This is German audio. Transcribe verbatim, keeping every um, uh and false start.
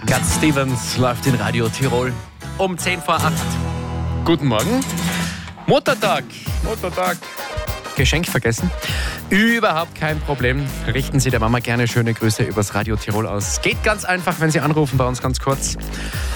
Cat Stevens läuft in Radio Tirol um zehn vor acht. Guten Morgen. Muttertag. Muttertag. Geschenk vergessen? Überhaupt kein Problem. Richten Sie der Mama gerne schöne Grüße übers Radio Tirol aus. Geht ganz einfach, wenn Sie anrufen bei uns ganz kurz.